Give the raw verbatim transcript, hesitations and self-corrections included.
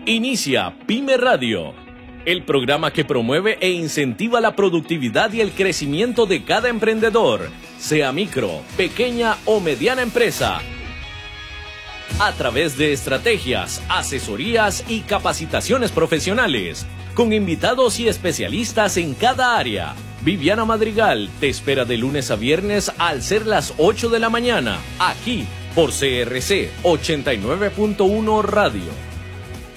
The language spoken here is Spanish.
Inicia Pyme Radio, el programa que promueve e incentiva la productividad y el crecimiento de cada emprendedor, sea micro, pequeña o mediana empresa, a través de estrategias, asesorías y capacitaciones profesionales, con invitados y especialistas en cada área. Viviana Madrigal te espera de lunes a viernes al ser las ocho de la mañana, aquí por C R C ochenta y nueve punto uno Radio.